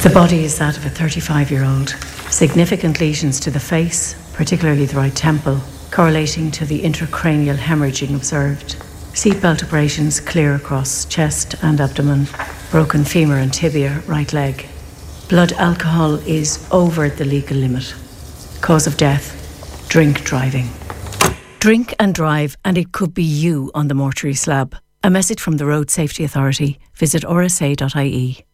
The body is that of a 35-year-old. Significant lesions to the face, particularly the right temple, correlating to the intracranial hemorrhaging observed. Seatbelt abrasions clear across chest and abdomen. Broken femur and tibia, right leg. Blood alcohol is over the legal limit. Cause of death, drink driving. Drink and drive, and it could be you on the mortuary slab. A message from the Road Safety Authority. Visit rsa.ie.